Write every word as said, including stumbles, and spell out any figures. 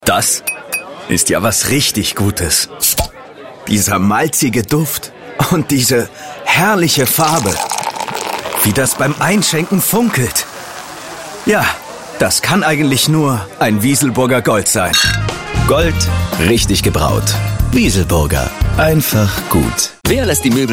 Das ist ja was richtig Gutes. Dieser malzige Duft und diese herrliche Farbe. Wie das beim Einschenken funkelt. Ja, das kann eigentlich nur ein Wieselburger Gold sein. Gold, richtig gebraut. Wieselburger, einfach gut. Wer lässt die Möbel